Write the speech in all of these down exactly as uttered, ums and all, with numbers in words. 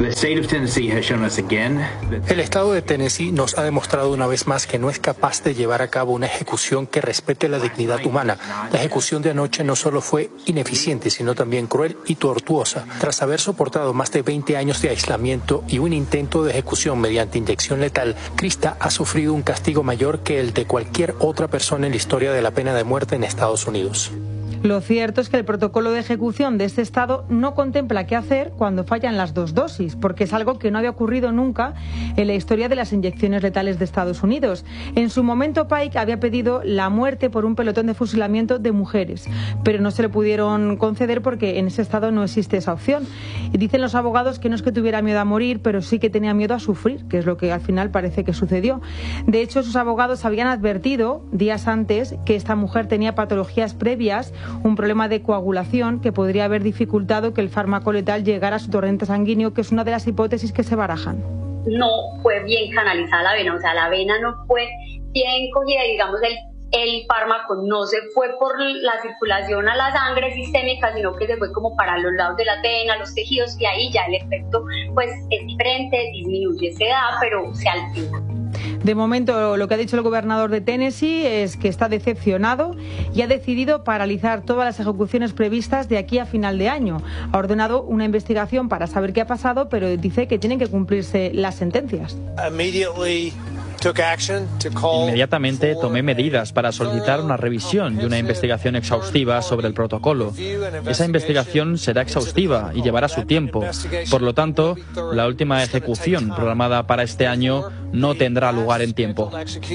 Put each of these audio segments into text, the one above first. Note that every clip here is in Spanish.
El estado de Tennessee nos ha demostrado una vez más que no es capaz de llevar a cabo una ejecución que respete la dignidad humana. La ejecución de anoche no solo fue ineficiente, sino también cruel y tortuosa. Tras haber soportado más de veinte años de aislamiento y un intento de ejecución mediante inyección letal, Krista ha sufrido un castigo mayor que el de cualquier otra persona en la historia de la pena de muerte en Estados Unidos. Lo cierto es que el protocolo de ejecución de este estado no contempla qué hacer cuando fallan las dos dosis, porque es algo que no había ocurrido nunca en la historia de las inyecciones letales de Estados Unidos. En su momento, Pike había pedido la muerte por un pelotón de fusilamiento de mujeres, pero no se le pudieron conceder porque en ese estado no existe esa opción. Y dicen los abogados que no es que tuviera miedo a morir, pero sí que tenía miedo a sufrir, que es lo que al final parece que sucedió. De hecho, sus abogados habían advertido días antes que esta mujer tenía patologías previas, un problema de coagulación que podría haber dificultado que el fármaco letal llegara a su torrente sanguíneo, que es una de las hipótesis que se barajan. No fue bien canalizada la vena, o sea, la vena no fue bien cogida, digamos, el, el fármaco no se fue por la circulación a la sangre sistémica, sino que se fue como para los lados de la vena, los tejidos, y ahí ya el efecto pues es diferente, disminuye, se da, pero se altera. De momento, lo que ha dicho el gobernador de Tennessee es que está decepcionado y ha decidido paralizar todas las ejecuciones previstas de aquí a final de año. Ha ordenado una investigación para saber qué ha pasado, pero dice que tienen que cumplirse las sentencias. Inmediatamente tomé medidas para solicitar una revisión y una investigación exhaustiva sobre el protocolo. Esa investigación será exhaustiva y llevará su tiempo. Por lo tanto, la última ejecución programada para este año no tendrá lugar en tiempo.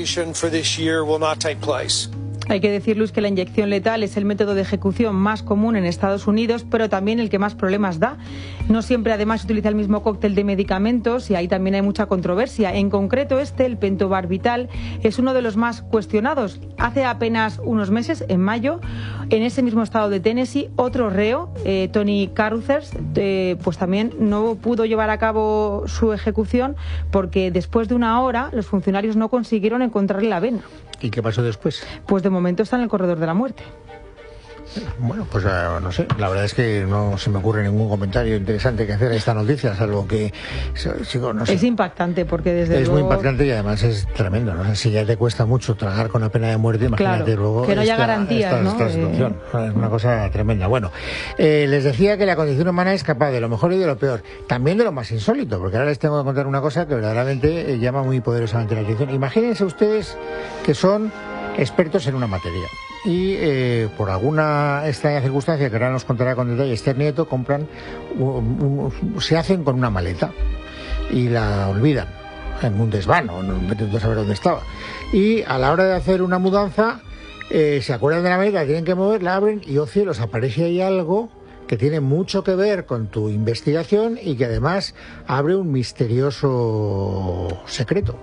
Hay que decir, Luis, que la inyección letal es el método de ejecución más común en Estados Unidos, pero también el que más problemas da. No siempre, además, se utiliza el mismo cóctel de medicamentos y ahí también hay mucha controversia. En concreto, este, el pentobarbital, es uno de los más cuestionados. Hace apenas unos meses, en mayo, en ese mismo estado de Tennessee, otro reo, eh, Tony Caruthers, eh, pues también no pudo llevar a cabo su ejecución porque después de una hora los funcionarios no consiguieron encontrarle la vena. ¿Y qué pasó después? Pues de momento está en el corredor de la muerte. Bueno, pues uh, no sé, la verdad es que no se me ocurre ningún comentario interesante que hacer a esta noticia, salvo que sigo, no sé. Es impactante porque desde Es luego... muy impactante y además es tremendo, ¿no? O sea, si ya te cuesta mucho tragar con la pena de muerte, imagínate claro, luego que no haya esta, garantías, esta, ¿no? esta situación. Eh... Es una cosa tremenda. Bueno, eh, les decía que la condición humana es capaz de lo mejor y de lo peor, también de lo más insólito, porque ahora les tengo que contar una cosa que verdaderamente eh, llama muy poderosamente la atención. Imagínense ustedes que son expertos en una materia y eh, por alguna extraña circunstancia que ahora nos contará con detalle Esther Nieto, compran un, un, se hacen con una maleta y la olvidan en un desvano, no intento saber dónde estaba, y a la hora de hacer una mudanza eh, se acuerdan de la maleta, la tienen que mover, la abren y oh cielos, aparece ahí algo que tiene mucho que ver con tu investigación y que además abre un misterioso secreto.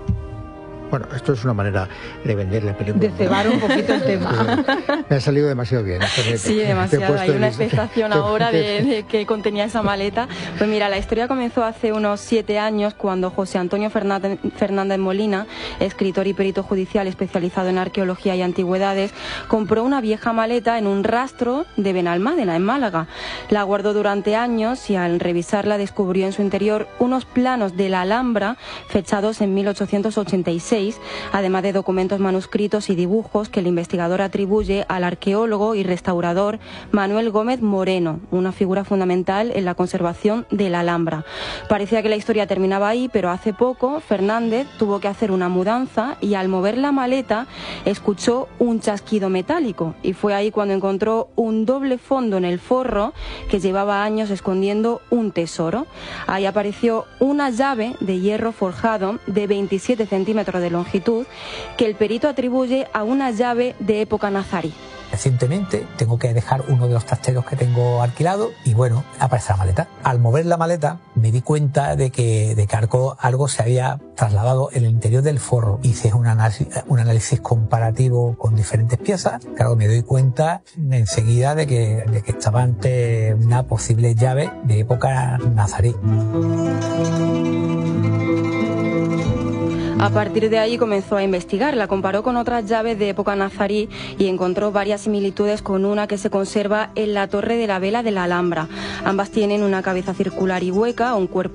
Bueno, esto es una manera de vender la película. De cebar un poquito el tema. Me ha salido demasiado bien. Sí, demasiado. Hay una expectación ahora de, de qué contenía esa maleta. Pues mira, la historia comenzó hace unos siete años cuando José Antonio Fernández, Fernández Molina, escritor y perito judicial especializado en arqueología y antigüedades, compró una vieja maleta en un rastro de Benalmádena, en Málaga. La guardó durante años y al revisarla descubrió en su interior unos planos de la Alhambra fechados en mil ochocientos ochenta y seis, además de documentos manuscritos y dibujos que el investigador atribuye al arqueólogo y restaurador Manuel Gómez Moreno, una figura fundamental en la conservación de la Alhambra. Parecía que la historia terminaba ahí, pero hace poco Fernández tuvo que hacer una mudanza y al mover la maleta escuchó un chasquido metálico y fue ahí cuando encontró un doble fondo en el forro que llevaba años escondiendo un tesoro. Ahí apareció una llave de hierro forjado de veintisiete centímetros de longitud que el perito atribuye a una llave de época nazarí. Recientemente tengo que dejar uno de los trasteros que tengo alquilado y bueno, aparece la maleta. Al mover la maleta me di cuenta de que, de que algo, algo se había trasladado en el interior del forro. Hice un análisis, un análisis comparativo con diferentes piezas. Claro, me doy cuenta enseguida de que, de que estaba ante una posible llave de época nazarí. A partir de ahí comenzó a investigar, la comparó con otras llaves de época nazarí y encontró varias similitudes con una que se conserva en la Torre de la Vela de la Alhambra. Ambas tienen una cabeza circular y hueca, un cuerpo